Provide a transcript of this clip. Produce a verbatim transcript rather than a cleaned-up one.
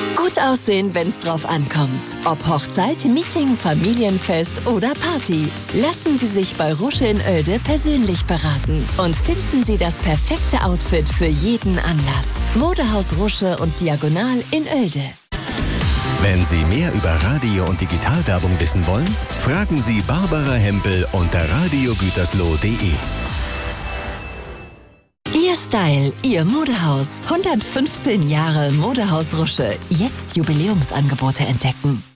Gut aussehen, wenn's drauf ankommt. Ob Hochzeit, Meeting, Familienfest oder Party. Lassen Sie sich bei Rusche in Oelde persönlich beraten und finden Sie das perfekte Outfit für jeden Anlass. Modehaus Rusche und Diagonal in Oelde. Wenn Sie mehr über Radio- und Digitalwerbung wissen wollen, fragen Sie Barbara Hempel unter radio gütersloh punkt de. Ihr Style, Ihr Modehaus. hundertfünfzehn Jahre Modehaus Rusche. Jetzt Jubiläumsangebote entdecken.